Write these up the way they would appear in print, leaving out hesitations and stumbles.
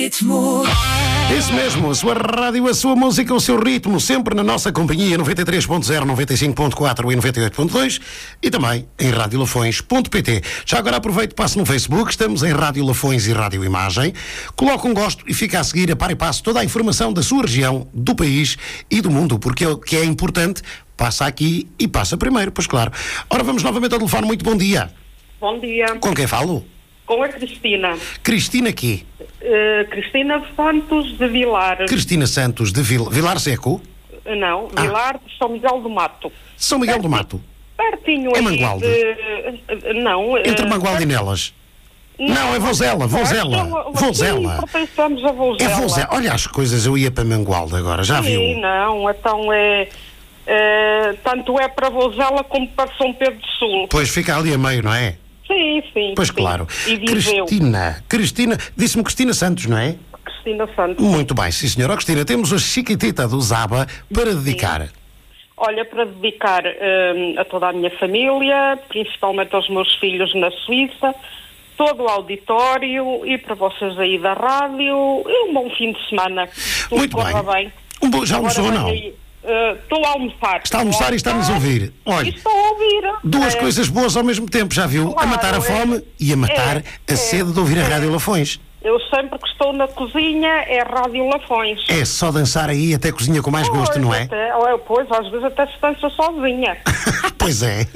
ritmo. Isso mesmo, a sua rádio, a sua música, o seu ritmo, sempre na nossa companhia 93.0, 95.4 e 98.2 e também em radiolafões.pt. Já agora aproveito e passo no Facebook, estamos em Rádio Lafões e Rádio Imagem. Coloque um gosto e fica a seguir a par e passo toda a informação da sua região, do país e do mundo, porque o que é importante passa aqui e passa primeiro, pois claro. Ora, vamos novamente ao telefone, muito bom dia. Bom dia. Com quem falo? Com a Cristina. Cristina aqui. Cristina Santos de Vilar. Cristina Santos de Vilar Seco? Não, Vilar de São Miguel do Mato. São Miguel do Mato. Pertinho É aí Mangualde? Não. Entre Mangualde e Nelas. Não, é Vozela. Sim, pertencemos a Vozela. É Vozela. Olha as coisas, eu ia para Mangualde agora, já viu? Sim, não, então tanto é para Vozela como para São Pedro do Sul. Pois fica ali a meio, não é? Sim. Pois sim. claro. E Viseu. Cristina, disse-me Cristina Santos, não é? Cristina Santos. Muito bem, sim senhora. Cristina, temos a Chiquitita do Zaba para dedicar. Olha, para dedicar a toda a minha família, principalmente aos meus filhos na Suíça, todo o auditório e para vocês aí da rádio, e um bom fim de semana. Tudo Muito corra bem. Já almoçou ou não? Estou a almoçar. Está a almoçar e está-nos a ouvir. Olha, estou a ouvir. duas coisas boas ao mesmo tempo, já viu? Claro, a matar a fome e a matar a sede de ouvir a Rádio Lafões. Eu sempre que estou na cozinha é Rádio Lafões. É só dançar aí até cozinha com mais gosto, não é? Pois, às vezes até se dança sozinha. Pois é.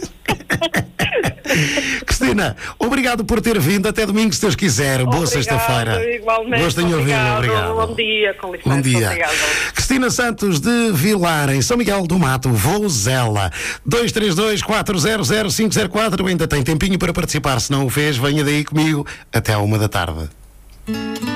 Cristina, obrigado por ter vindo. Até domingo, se Deus quiser. Boa sexta-feira. Igualmente. Gosto em ouvi-lo. Obrigado. Bom dia, com licença. Bom dia. Obrigado. Cristina Santos de Vilar, em São Miguel do Mato, Vozela. 232-400-504. Ainda tem tempinho para participar. Se não o fez, venha daí comigo até à 1 da tarde.